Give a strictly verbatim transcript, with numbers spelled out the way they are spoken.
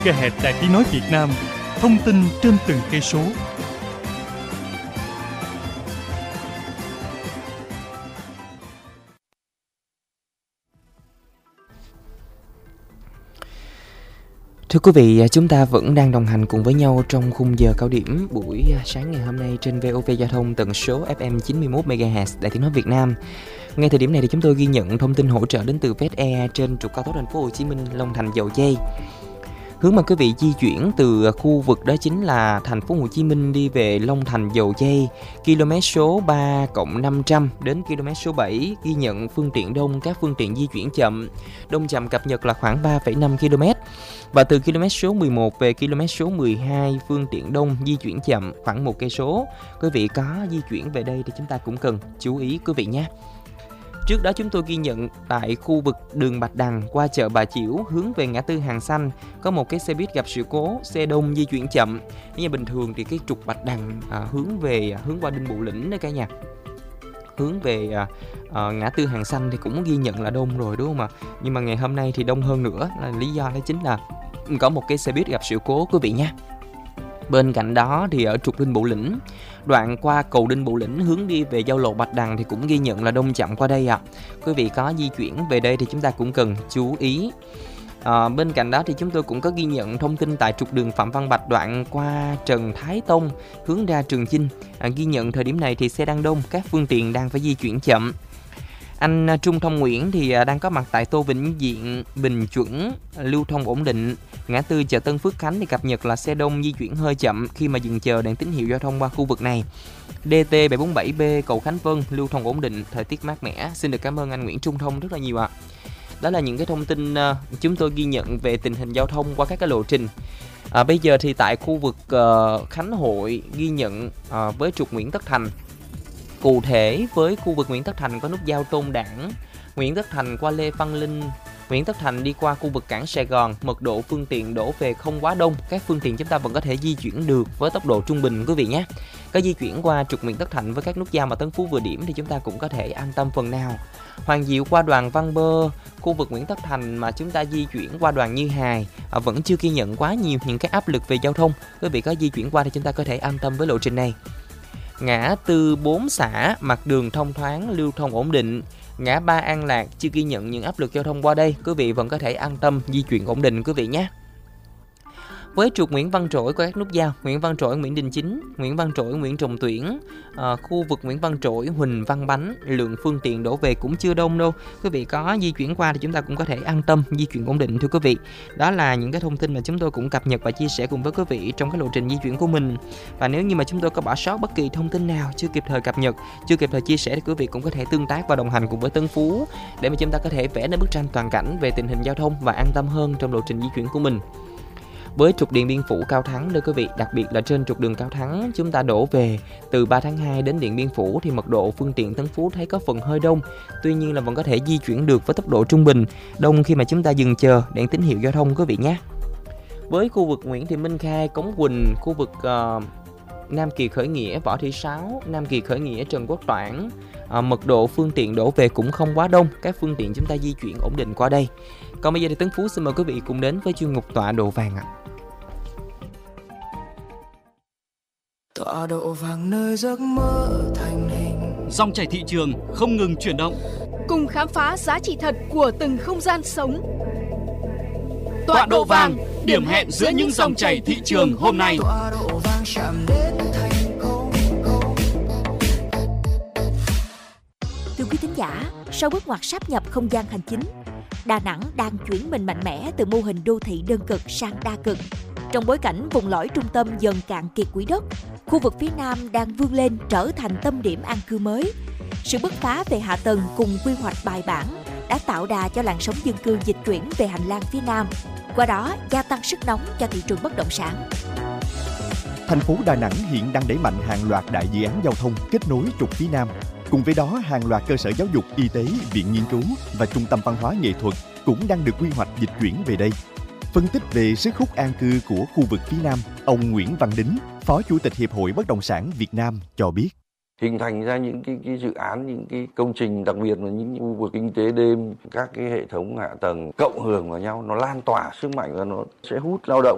Ca hẹt Đài Tiếng nói Việt Nam, thông tin trên từng cây số. Thưa quý vị, chúng ta vẫn đang đồng hành cùng với nhau trong khung giờ cao điểm buổi sáng ngày hôm nay trên vê o vê Giao thông tần số ép em chín mươi mốt mê ga héc Đài Tiếng nói Việt Nam. Ngay thời điểm này thì chúng tôi ghi nhận thông tin hỗ trợ đến từ vê ét e trên trục cao tốc Thành phố Hồ Chí Minh Long Thành Dầu Giây. Hướng mà quý vị di chuyển từ khu vực đó chính là Thành phố Hồ Chí Minh đi về Long Thành Dầu Giây, km số ba cộng năm trăm đến km số bảy, ghi nhận phương tiện đông, các phương tiện di chuyển chậm. Đông chậm cập nhật là khoảng ba phẩy năm ki lô mét. Và từ km số mười một về km số mười hai, phương tiện đông di chuyển chậm khoảng một cây số. Quý vị có di chuyển về đây thì chúng ta cũng cần chú ý quý vị nhé. Trước đó chúng tôi ghi nhận tại khu vực đường Bạch Đằng qua chợ Bà Chiểu hướng về ngã tư Hàng Xanh có một cái xe buýt gặp sự cố, xe đông di chuyển chậm. Như bình thường thì cái trục Bạch Đằng à, hướng về hướng qua Đinh Bộ Lĩnh đấy cả nhà. Hướng về à, à, ngã tư Hàng Xanh thì cũng ghi nhận là đông rồi đúng không ạ? Nhưng mà ngày hôm nay thì đông hơn nữa, là lý do đó chính là có một cái xe buýt gặp sự cố quý vị nhé. Bên cạnh đó thì ở trục Đinh Bộ Lĩnh, đoạn qua cầu Đinh Bộ Lĩnh hướng đi về giao lộ Bạch Đằng thì cũng ghi nhận là đông chậm qua đây ạ. À. Quý vị có di chuyển về đây thì chúng ta cũng cần chú ý. À, bên cạnh đó thì chúng tôi cũng có ghi nhận thông tin tại trục đường Phạm Văn Bạch đoạn qua Trần Thái Tông hướng ra Trường Chinh. À, ghi nhận thời điểm này thì xe đang đông, các phương tiện đang phải di chuyển chậm. Anh Trung Thông Nguyễn thì đang có mặt tại Tô Vĩnh Diện, Bình Chuẩn, lưu thông ổn định. Ngã tư chợ Tân Phước Khánh thì cập nhật là xe đông di chuyển hơi chậm khi mà dừng chờ đèn tín hiệu giao thông qua khu vực này. đê tê bảy bốn bảy bê cầu Khánh Vân lưu thông ổn định, thời tiết mát mẻ. Xin được cảm ơn anh Nguyễn Trung Thông rất là nhiều ạ. Đó là những cái thông tin chúng tôi ghi nhận về tình hình giao thông qua các cái lộ trình. À, bây giờ thì tại khu vực uh, Khánh Hội ghi nhận uh, với trục Nguyễn Tất Thành. Cụ thể với khu vực Nguyễn Tất Thành có nút giao Tôn Đản, Nguyễn Tất Thành qua Lê Văn Linh, Nguyễn Tất Thành đi qua khu vực cảng Sài Gòn, mật độ phương tiện đổ về không quá đông, các phương tiện chúng ta vẫn có thể di chuyển được với tốc độ trung bình quý vị nhé. Có di chuyển qua trục Nguyễn Tất Thành với các nút giao mà Tân Phú vừa điểm thì chúng ta cũng có thể an tâm phần nào. Hoàng Diệu qua Đoàn Văn Bơ, khu vực Nguyễn Tất Thành mà chúng ta di chuyển qua Đoàn Như Hài à, vẫn chưa ghi nhận quá nhiều những cái áp lực về giao thông. Quý vị có di chuyển qua thì chúng ta có thể an tâm với lộ trình này. Ngã tư bốn xã, mặt đường thông thoáng, lưu thông ổn định. Ngã ba An Lạc chưa ghi nhận những áp lực giao thông qua đây, quý vị vẫn có thể an tâm di chuyển ổn định quý vị nhé. Với trục Nguyễn Văn Trỗi có các nút giao Nguyễn Văn Trỗi, Nguyễn Đình Chính, Nguyễn Văn Trỗi, Nguyễn Trọng Tuyển, à, khu vực Nguyễn Văn Trỗi, Huỳnh Văn Bánh, lượng phương tiện đổ về cũng chưa đông đâu. Quý vị có di chuyển qua thì chúng ta cũng có thể an tâm di chuyển ổn định thưa quý vị. Đó là những cái thông tin mà chúng tôi cũng cập nhật và chia sẻ cùng với quý vị trong cái lộ trình di chuyển của mình. Và nếu như mà chúng tôi có bỏ sót bất kỳ thông tin nào chưa kịp thời cập nhật, chưa kịp thời chia sẻ thì quý vị cũng có thể tương tác và đồng hành cùng với Tân Phú để mà chúng ta có thể vẽ nên bức tranh toàn cảnh về tình hình giao thông và an tâm hơn trong lộ trình di chuyển của mình. Với trục Điện Biên Phủ Cao Thắng thưa quý vị, đặc biệt là trên trục đường Cao Thắng chúng ta đổ về từ ba tháng hai đến Điện Biên Phủ thì mật độ phương tiện Tân Phú thấy có phần hơi đông, tuy nhiên là vẫn có thể di chuyển được với tốc độ trung bình, đông khi mà chúng ta dừng chờ đèn tín hiệu giao thông quý vị nhé. Với khu vực Nguyễn Thị Minh Khai, Cống Quỳnh, khu vực uh, Nam Kỳ Khởi Nghĩa, Võ Thị Sáu, Nam Kỳ Khởi Nghĩa, Trần Quốc Toản, uh, mật độ phương tiện đổ về cũng không quá đông, các phương tiện chúng ta di chuyển ổn định qua đây. Còn bây giờ thì Tấn Phú xin mời quý vị cùng đến với chuyên mục Tọa Độ Vàng ạ. Tọa độ vàng nơi giấc mơ thành hình. Dòng chảy thị trường không ngừng chuyển động, cùng khám phá giá trị thật của từng không gian sống. Tọa độ vàng, điểm hẹn giữa những dòng chảy thị trường hôm nay. Tọa độ vàng chạm đến thành công. Thưa quý thính giả, sau bước ngoặt sáp nhập không gian hành chính, Đà Nẵng đang chuyển mình mạnh mẽ từ mô hình đô thị đơn cực sang đa cực. Trong bối cảnh vùng lõi trung tâm dần cạn kiệt quỹ đất, khu vực phía Nam đang vươn lên trở thành tâm điểm an cư mới. Sự bứt phá về hạ tầng cùng quy hoạch bài bản đã tạo đà cho làn sóng dân cư dịch chuyển về hành lang phía Nam, qua đó gia tăng sức nóng cho thị trường bất động sản. Thành phố Đà Nẵng hiện đang đẩy mạnh hàng loạt đại dự án giao thông kết nối trục phía Nam. Cùng với đó, hàng loạt cơ sở giáo dục, y tế, viện nghiên cứu và trung tâm văn hóa nghệ thuật cũng đang được quy hoạch dịch chuyển về đây. Phân tích về sức hút an cư của khu vực phía Nam, ông Nguyễn Văn Đính, Phó Chủ tịch Hiệp hội Bất động sản Việt Nam cho biết. Hình thành ra những cái, cái dự án, những cái công trình, đặc biệt là những khu vực kinh tế đêm, các cái hệ thống hạ tầng cộng hưởng vào nhau, nó lan tỏa sức mạnh và nó sẽ hút lao động